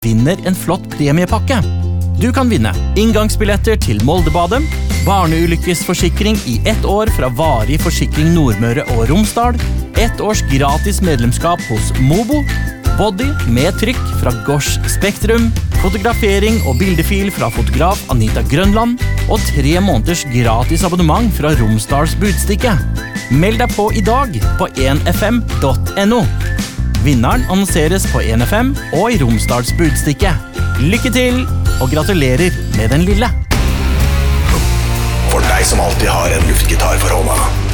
vinner en flott premiepakke. Du kan vinne inngangsbilletter til Moldebadet, barneulykkesforsikring i 1 år fra Varig Forsikring Nordmøre og Romsdal, 1 års gratis medlemskap hos Mobo, body med trykk fra Gosh Spektrum, fotografering og bildefil fra fotograf Anita Grønland og 3 måneders gratis abonnement fra Romsdals Budstikke. Meld deg på i dag på 1fm.no. Vinneren annonseres på 1FM og i Romsdals Budstikke. Lykke til, og gratulerer med den lille! For deg som alltid har en luftgitar for hånda.